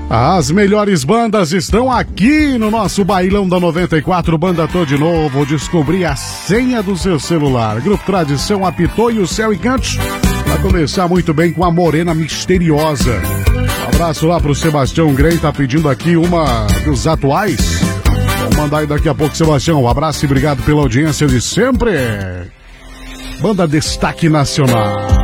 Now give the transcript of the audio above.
As melhores bandas estão aqui no nosso Bailão da 94. Banda Tô de Novo. Descobri a senha do seu celular. Grupo Tradição apitou e o Céu e Cantos vai começar muito bem com a Morena Misteriosa. Um abraço lá pro Sebastião Grey, tá pedindo aqui uma dos atuais. Vou mandar aí daqui a pouco, Sebastião. Um abraço e obrigado pela audiência de sempre. Banda Destaque Nacional.